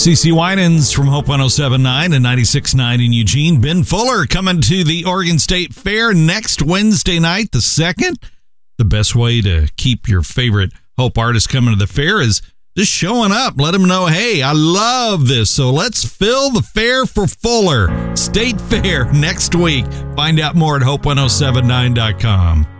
CeCe Winans from Hope 107.9 and 96.9 in Eugene. Ben Fuller coming to the Oregon State Fair next Wednesday night, the 2nd. The best way to keep your favorite Hope artists coming to the fair is just showing up. Let them know, hey, I love this. So let's fill the fair for Fuller. State Fair next week. Find out more at hope1079.com.